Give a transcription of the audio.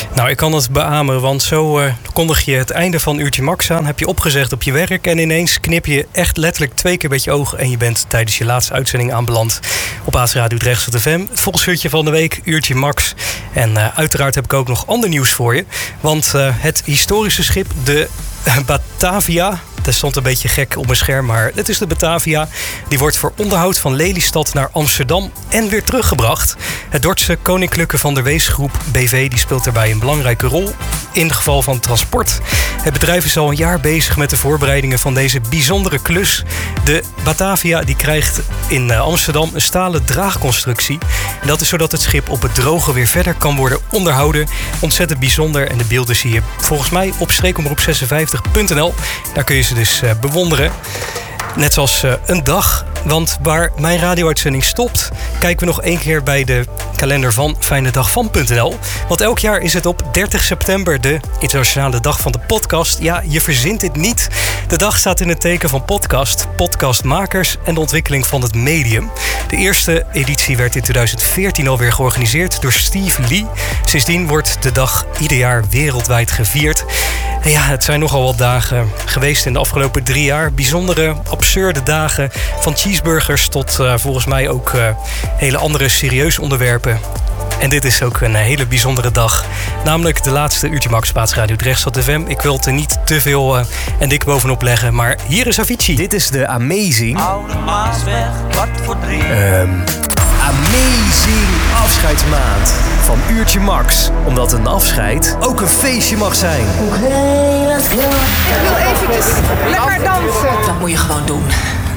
Nou, ik kan het beamen, want zo kondig je het einde van Uurtje Max aan. Heb je opgezegd op je werk en ineens knip je echt letterlijk 2 keer met je ogen en je bent tijdens je laatste uitzending aanbeland op AS Radio Utrecht FM. Het volgsuurtje van de week, Uurtje Max. En uiteraard heb ik ook nog ander nieuws voor je. Want het historische schip, de Batavia, dat stond een beetje gek op mijn scherm, maar het is de Batavia. Die wordt voor onderhoud van Lelystad naar Amsterdam en weer teruggebracht. Het Dordtse Koninklijke Van der Wees Groep BV die speelt daarbij een belangrijke rol in het geval van transport. Het bedrijf is al een jaar bezig met de voorbereidingen van deze bijzondere klus. De Batavia die krijgt in Amsterdam een stalen draagconstructie. En dat is zodat het schip op het droge weer verder kan worden onderhouden. Ontzettend bijzonder en de beelden zie je volgens mij op streekomroep56.nl. Daar kun je ze dus bewonderen. Net zoals een dag. Want waar mijn radio-uitzending stopt, kijken we nog 1 keer bij de kalender van fijnedagvan.nl. Want elk jaar is het op 30 september de internationale dag van de podcast. Ja, je verzint dit niet. De dag staat in het teken van podcast, podcastmakers en de ontwikkeling van het medium. De eerste editie werd in 2014 alweer georganiseerd door Steve Lee. Sindsdien wordt de dag ieder jaar wereldwijd gevierd. En ja, het zijn nogal wat dagen geweest in de afgelopen 3 jaar. Bijzondere, absurde dagen. Van cheeseburgers tot volgens mij ook hele andere serieuze onderwerpen. En dit is ook een hele bijzondere dag. Namelijk de laatste Uurtje Max op AS Radio Utrecht FM. Ik wil het er niet te veel en dik bovenop leggen, maar hier is Avicii. Dit is de Amazing. Oude Maasweg, 2:45. Amazing afscheidsmaand van Uurtje Max. Omdat een afscheid ook een feestje mag zijn. Ik wil eventjes lekker dansen. Dat moet je gewoon doen.